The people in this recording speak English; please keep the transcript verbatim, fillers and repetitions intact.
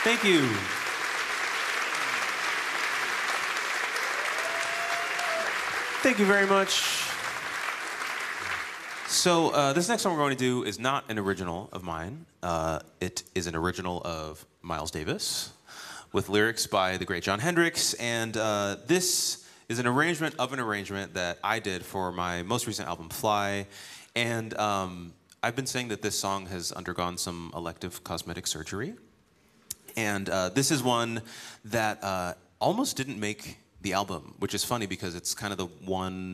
Thank you. Thank you very much. So uh, this next song we're going to do is not an original of mine. Uh, it is an original of Miles Davis with lyrics by the great Jon Hendricks. And uh, this is an arrangement of an arrangement that I did for my most recent album, Fly. And um, I've been saying that this song has undergone some elective cosmetic surgery. And uh, this is one that uh, almost didn't make the album, which is funny because it's kind of the one